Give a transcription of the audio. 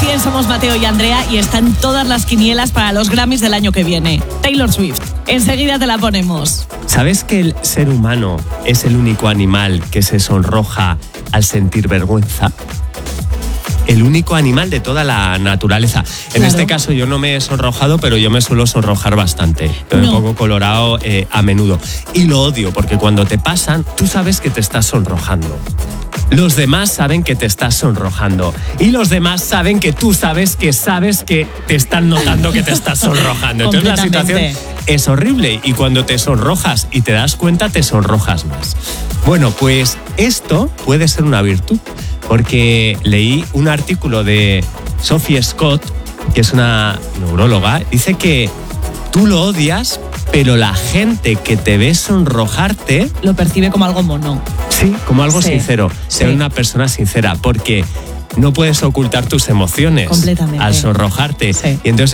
Así es, somos Mateo y Andrea y está en todas las quinielas para los Grammys del año que viene. Taylor Swift. Enseguida te la ponemos. ¿Sabes que el ser humano es el único animal que se sonroja al sentir vergüenza? El único animal de toda la naturaleza. En este caso yo no me he sonrojado, pero yo me suelo sonrojar bastante. Me pongo colorado a menudo. Y lo odio, porque cuando te pasan, tú sabes que te estás sonrojando. Los demás saben que te estás sonrojando. Y los demás saben que tú sabes que te están notando que te estás sonrojando. Entonces la situación es horrible. Y cuando te sonrojas y te das cuenta, te sonrojas más. Bueno, pues esto puede ser una virtud. Porque leí un artículo de Sophie Scott, que es una neuróloga, dice que tú lo odias, pero la gente que te ve sonrojarte lo percibe como algo mono. Sí, como algo sincero. Ser una persona sincera, porque no puedes ocultar tus emociones completamente al sonrojarte. Sí. Y entonces